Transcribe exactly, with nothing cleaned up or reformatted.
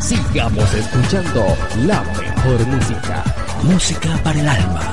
Sigamos escuchando la mejor música. Música para el alma.